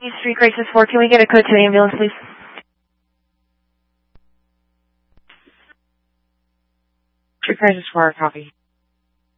Street Crisis 4, can we get a code to the ambulance, please? Street Crisis 4, copy.